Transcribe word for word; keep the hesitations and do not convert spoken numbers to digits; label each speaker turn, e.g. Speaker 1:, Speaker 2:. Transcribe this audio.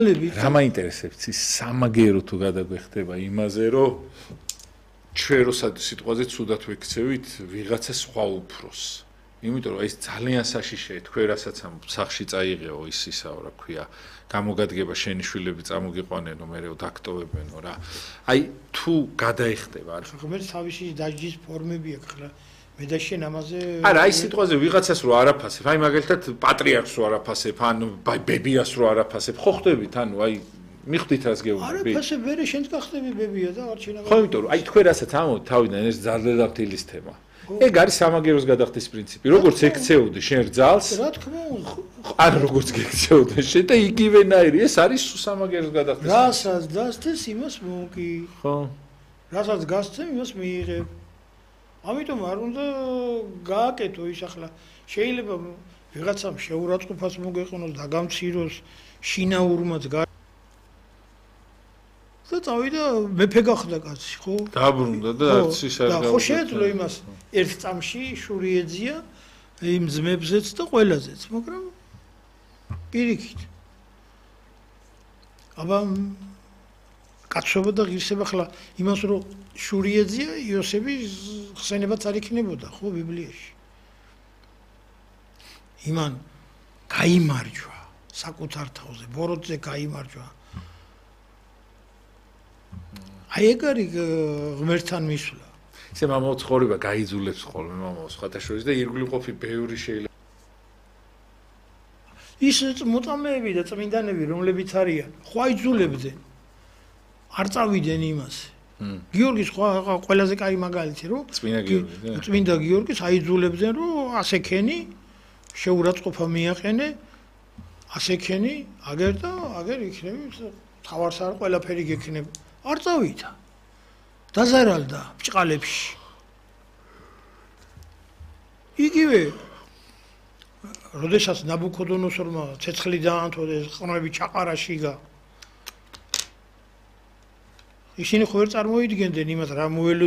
Speaker 1: რა მაინტერესებს ის სამაგერო თუ გადაგვეხდება იმაზე რომ ჩვენ როცა სიტყვაზე ცუდად ვიქცევით ვიღაცა სხვა უფროს იმიტომ რომ ეს ძალიან საშიშეა თქვენ რასაც ამ სახში წაიღეო ის ისაო რა ქვია გამოგადგება შენი შვილები წამოგიყვანენო მე დაქტოვებენო რა აი თუ გადაიხდება რა
Speaker 2: ღმერთს თავისი დაჯის ფორმები აქვს ხლა მე და შენ ამაზე
Speaker 1: არა აი სიტყვაზე ვიღაცას რო არაფასებ აი მაგალითად პატრიარქს რო არაფასებ ან ბებიას რო არაფასებ ხო ხდებით ანუ აი მიხვდით რას გეუბნები
Speaker 2: არაფასებ ვერე შენც გახდები ბებია და არ შენა
Speaker 1: ხო იმიტომ რომ აი თქვენ რასაც ამოთ თავიდან ეს ძალდადაფთილის თემა ეგ არის სამაგეროს გადახდის პრინციპი როგორც ექცეოდი შენ რძალს
Speaker 2: რა თქმა უნდა
Speaker 1: არ როგორც გექცეოდე შენ და იგივენაირი ეს არის სამაგეროს გადახდის
Speaker 2: რასაც დასცეს იმას მოკი
Speaker 1: ხო
Speaker 2: რასაც გასცემ იმას მიიღებ ამიტომ არ უნდა გააკეთო ის ახლა შეიძლება ვიღაცამ შეურაცხყოფას მოგეყნოს და გამციროს შინაურმაც და წავიდა მეფე გახდა კაცი ხო
Speaker 1: დაბრუნდა და არც ის არ
Speaker 2: და ხო შეეძლო იმას ერთ წამში შური ეძია იმ ძმებზეც და ყველაზეც მაგრამ პირიქით აბა კაცობა და ღირსება ხლა იმას რომ შური ეძია იოსების ხსენებაც არ იქნებოდა ხო ბიბლიაში იმან გაიმარჯვა საკუთარ თავზე ბოროტზე გაიმარჯვა აი ეგ არის ღმერთთან მისვლა
Speaker 1: ისე მამაო ცხოვრება გაიძულებს ხოლმე მამაო სხვათა შორის და ირგვლივ ყოფი ბევრი შეიძლება
Speaker 2: ის მოწამეები და წმინდანები რომლებიც არიან ხო აიძულებდნენ არ წავიდნენ იმასე გიორგის ყველაზე კაი მაგალითი რომ
Speaker 1: წმინდა გიორგი
Speaker 2: წმინდა გიორგის აიძულებდნენ რომ ასე ქენი შეურაცხყოფა მიაყენე ასე ქენი აგერ და აგერ იქნები თავარს არ ყველაფერი გექნებ არ წავიდა დაზარალდა ბჭყალებში იგივე როდესაც ნაბუქოდონოსორმა ცეცხლი დაანთო და ყნები ჩაყარა შიგა ისინი ხო ვერ წარმოიდგენდნენ იმას რა მოელო